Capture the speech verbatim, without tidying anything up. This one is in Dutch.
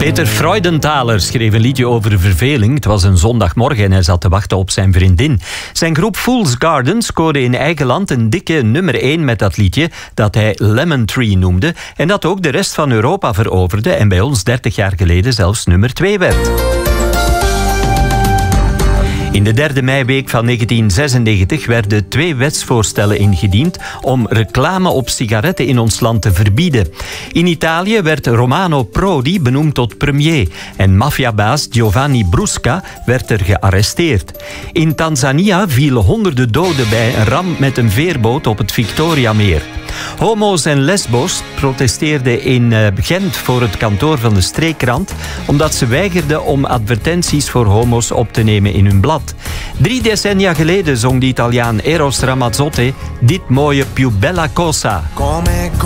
Peter Freudenthaler schreef een liedje over verveling. Het was een zondagmorgen en hij zat te wachten op zijn vriendin. Zijn groep Fool's Garden scoorde in eigen land een dikke nummer één met dat liedje dat hij Lemon Tree noemde en dat ook de rest van Europa veroverde en bij ons dertig jaar geleden zelfs nummer twee werd. In de derde meiweek van negentien zesennegentig werden twee wetsvoorstellen ingediend om reclame op sigaretten in ons land te verbieden. In Italië werd Romano Prodi benoemd tot premier en maffiabaas Giovanni Brusca werd er gearresteerd. In Tanzania vielen honderden doden bij een ramp met een veerboot op het Victoriameer. Homo's en lesbo's protesteerden in Gent voor het kantoor van de streekkrant omdat ze weigerden om advertenties voor homo's op te nemen in hun blad. Drie decennia geleden zong de Italiaan Eros Ramazzotti dit mooie Più bella cosa.